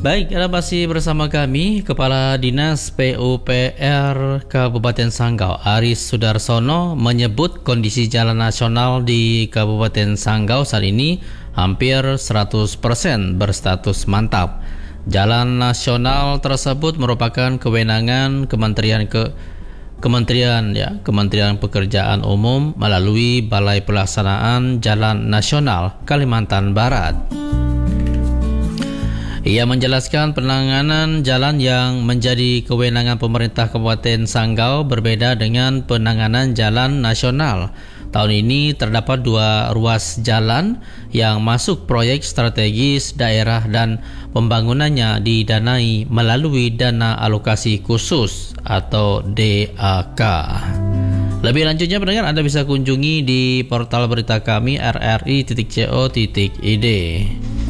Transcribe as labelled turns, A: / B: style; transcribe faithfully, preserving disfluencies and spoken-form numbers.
A: Baik, Anda masih bersama kami, Kepala Dinas P U P R Kabupaten Sanggau, Aris Sudarsono, menyebut kondisi jalan nasional di Kabupaten Sanggau saat ini hampir seratus persen berstatus mantap. Jalan nasional tersebut merupakan kewenangan Kementerian ke Kementerian ya, Kementerian Pekerjaan Umum melalui Balai Pelaksanaan Jalan Nasional Kalimantan Barat. Ia menjelaskan penanganan jalan yang menjadi kewenangan pemerintah Kabupaten Sanggau berbeda dengan penanganan jalan nasional. Tahun ini terdapat dua ruas jalan yang masuk proyek strategis daerah dan pembangunannya didanai melalui dana alokasi khusus atau D A K. Lebih lanjutnya pendengar, Anda bisa kunjungi di portal berita kami r r i titik co titik i d.